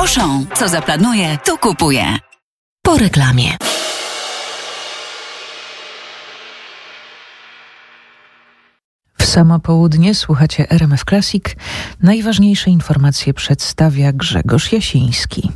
Auchan. Co zaplanuje, to kupuje. Po reklamie. W samo południe słuchacie RMF Classic. Najważniejsze informacje przedstawia Grzegorz Jasiński.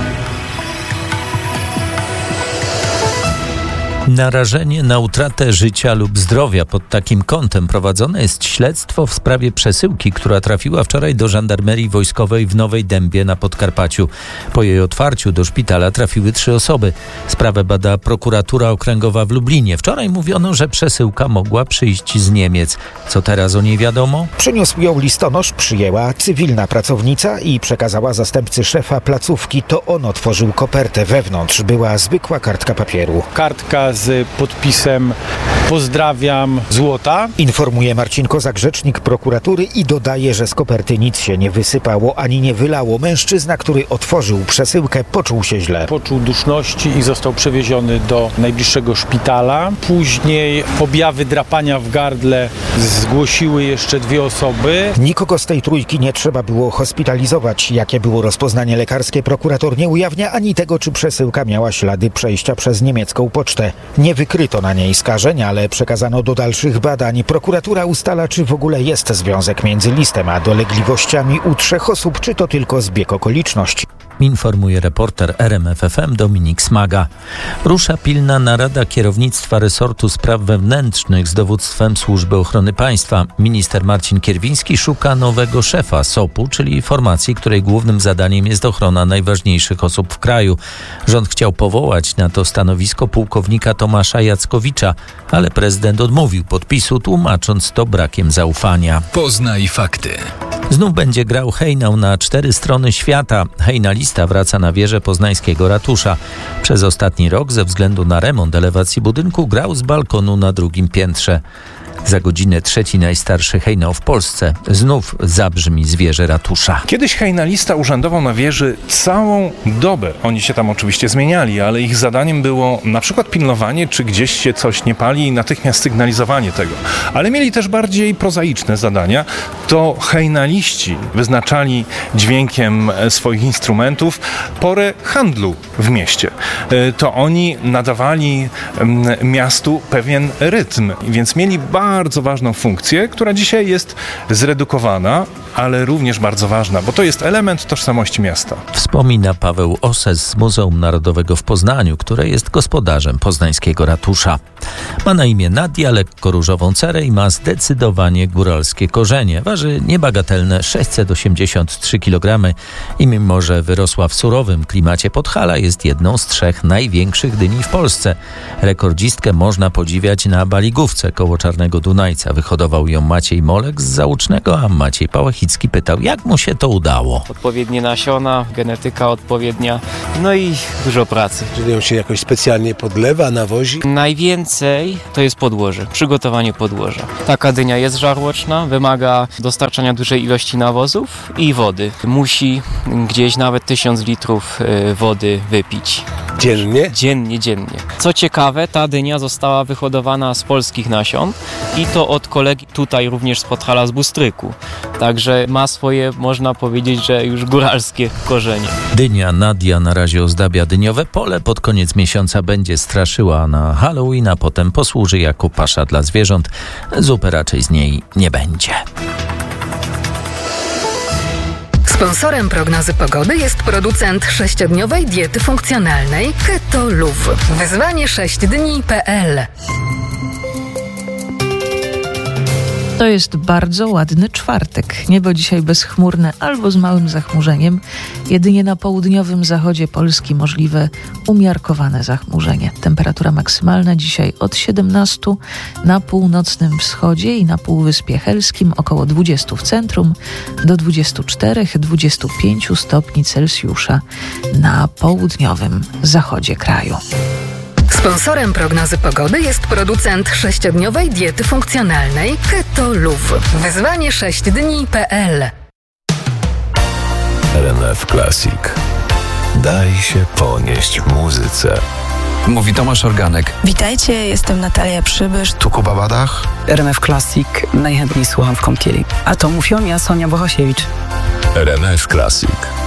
Narażenie na utratę życia lub zdrowia. Pod takim kątem prowadzone jest śledztwo w sprawie przesyłki, która trafiła wczoraj do żandarmerii wojskowej w Nowej Dębie na Podkarpaciu. Po jej otwarciu do szpitala trafiły 3 osoby. Sprawę bada prokuratura okręgowa w Lublinie. Wczoraj mówiono, że przesyłka mogła przyjść z Niemiec. Co teraz o niej wiadomo? Przyniósł ją listonosz, przyjęła cywilna pracownica i przekazała zastępcy szefa placówki. To on otworzył kopertę. Wewnątrz była zwykła kartka papieru. Kartka z podpisem "Pozdrawiam, Złota". Informuje Marcin Kozak, rzecznik prokuratury, i dodaje, że z koperty nic się nie wysypało ani nie wylało. Mężczyzna, który otworzył przesyłkę, poczuł się źle. Poczuł duszności i został przewieziony do najbliższego szpitala. Później objawy drapania w gardle zgłosiły jeszcze 2 osoby. Nikogo z tej trójki nie trzeba było hospitalizować. Jakie było rozpoznanie lekarskie, prokurator nie ujawnia, ani tego, czy przesyłka miała ślady przejścia przez niemiecką pocztę. Nie wykryto na niej skażeń, ale przekazano do dalszych badań. Prokuratura ustala, czy w ogóle jest związek między listem a dolegliwościami u 3 osób, czy to tylko zbieg okoliczności. Informuje reporter RMF FM Dominik Smaga. Rusza pilna narada kierownictwa resortu spraw wewnętrznych z dowództwem Służby Ochrony Państwa. Minister Marcin Kierwiński szuka nowego szefa SOP-u, czyli formacji, której głównym zadaniem jest ochrona najważniejszych osób w kraju. Rząd chciał powołać na to stanowisko pułkownika Tomasza Jackowicza, ale prezydent odmówił podpisu, tłumacząc to brakiem zaufania. Poznaj fakty. Znów będzie grał hejnał na 4 strony świata. Hejnalista wraca na wieżę poznańskiego ratusza. Przez ostatni rok ze względu na remont elewacji budynku grał z balkonu na 2. piętrze. Za godzinę 3. najstarszy hejnał w Polsce znów zabrzmi z wieży ratusza. Kiedyś hejnalista urzędował na wieży całą dobę. Oni się tam oczywiście zmieniali, ale ich zadaniem było na przykład pilnowanie, czy gdzieś się coś nie pali i natychmiast sygnalizowanie tego. Ale mieli też bardziej prozaiczne zadania. To hejnaliści wyznaczali dźwiękiem swoich instrumentów porę handlu w mieście. To oni nadawali miastu pewien rytm, więc mieli bardzo ważną funkcję, która dzisiaj jest zredukowana, ale również bardzo ważna, bo to jest element tożsamości miasta. Wspomina Paweł Oses z Muzeum Narodowego w Poznaniu, które jest gospodarzem poznańskiego ratusza. Ma na imię Nadia, lekko różową cerę i ma zdecydowanie góralskie korzenie. Waży niebagatelne 683 kg i mimo, że wyrosła w surowym klimacie Podhala, jest jedną z 3 największych dyni w Polsce. Rekordzistkę można podziwiać na Baligówce koło Czarnego Dunajca. Wyhodował ją Maciej Molek z Załucznego, a Maciej Pałachicki pytał, jak mu się to udało. Odpowiednie nasiona, genetyka odpowiednia, no i dużo pracy. Czyli ją się jakoś specjalnie podlewa, nawozi? Najwięcej to jest podłoże, przygotowanie podłoża. Taka dynia jest żarłoczna, wymaga dostarczania dużej ilości nawozów i wody. Musi gdzieś nawet 1000 litrów wody wypić. Dziennie? Dziennie. Co ciekawe, ta dynia została wyhodowana z polskich nasion i to od kolegi tutaj również z Podhala, z Bustryku. Także ma swoje, można powiedzieć, że już góralskie korzenie. Dynia Nadia na razie ozdabia dyniowe pole. Pod koniec miesiąca będzie straszyła na Halloween, a potem posłuży jako pasza dla zwierząt. Zupy raczej z niej nie będzie. Sponsorem prognozy pogody jest producent 6-dniowej diety funkcjonalnej Keto Luv. Wyzwanie 6dni.pl. To jest bardzo ładny czwartek. Niebo dzisiaj bezchmurne albo z małym zachmurzeniem. Jedynie na południowym zachodzie Polski możliwe umiarkowane zachmurzenie. Temperatura maksymalna dzisiaj od 17 na północnym wschodzie i na Półwyspie Helskim, około 20 w centrum, do 24-25 stopni Celsjusza na południowym zachodzie kraju. Sponsorem prognozy pogody jest producent 6-dniowej diety funkcjonalnej Keto Luv. Wyzwanie 6dni.pl. RMF Classic. Daj się ponieść muzyce. Mówi Tomasz Organek. Witajcie, jestem Natalia Przybysz. Tu Kuba Badach. RMF Classic. Najchętniej słucham w kąpieli. A to mówią ja, Sonia Bohosiewicz. RMF Classic.